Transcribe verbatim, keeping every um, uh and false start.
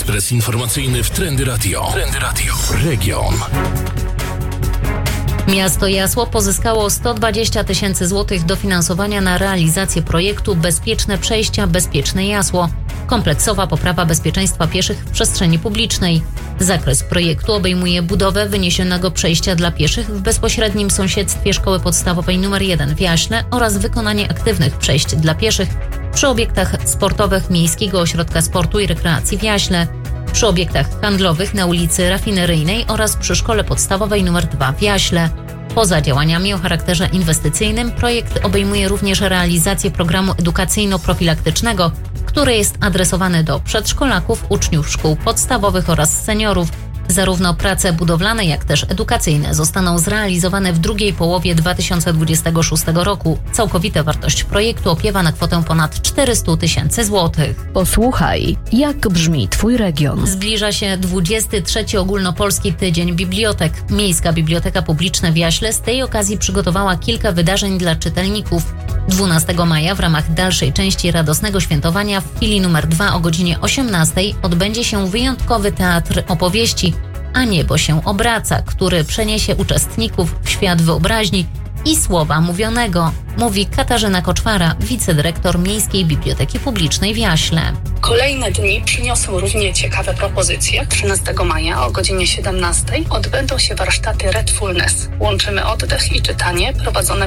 Ekspres informacyjny w Trendy Radio. Trendy Radio. Region. Miasto Jasło pozyskało sto dwadzieścia tysięcy złotych dofinansowania na realizację projektu Bezpieczne Przejścia, Bezpieczne Jasło. Kompleksowa poprawa bezpieczeństwa pieszych w przestrzeni publicznej. Zakres projektu obejmuje budowę wyniesionego przejścia dla pieszych w bezpośrednim sąsiedztwie Szkoły Podstawowej nr jeden w Jaśle oraz wykonanie aktywnych przejść dla pieszych przy obiektach sportowych Miejskiego Ośrodka Sportu i Rekreacji w Jaśle, przy obiektach handlowych na ulicy Rafineryjnej oraz przy Szkole Podstawowej nr dwa w Jaśle. Poza działaniami o charakterze inwestycyjnym projekt obejmuje również realizację programu edukacyjno-profilaktycznego, który jest adresowany do przedszkolaków, uczniów szkół podstawowych oraz seniorów. Zarówno prace budowlane, jak też edukacyjne zostaną zrealizowane w drugiej połowie dwa tysiące dwudziestego szóstego roku. Całkowita wartość projektu opiewa na kwotę ponad czterysta tysięcy złotych. Posłuchaj, jak brzmi Twój region. Zbliża się dwudziesty trzeci Ogólnopolski Tydzień Bibliotek. Miejska Biblioteka Publiczna w Jaśle z tej okazji przygotowała kilka wydarzeń dla czytelników. dwunastego maja w ramach dalszej części radosnego świętowania w filii numer dwa o godzinie osiemnastej odbędzie się wyjątkowy teatr opowieści A niebo się obraca, który przeniesie uczestników w świat wyobraźni i słowa mówionego, mówi Katarzyna Koczwara, wicedyrektor Miejskiej Biblioteki Publicznej w Jaśle. Kolejne dni przyniosą równie ciekawe propozycje. trzynastego maja o godzinie siedemnastej odbędą się warsztaty Readfulness. Łączymy oddech i czytanie prowadzone